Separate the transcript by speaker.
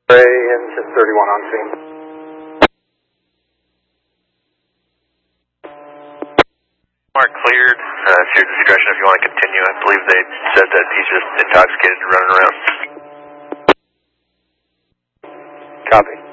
Speaker 1: Ray into 31 on scene.
Speaker 2: Mark cleared. Steered this direction if you want to continue. I believe they said that he's just intoxicated and running around.
Speaker 1: Copy.